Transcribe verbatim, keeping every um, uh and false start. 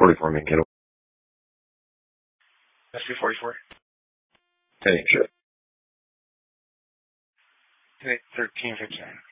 forty-four main kennel. S P forty-four. Hey, sure. thirteen fifty-nine.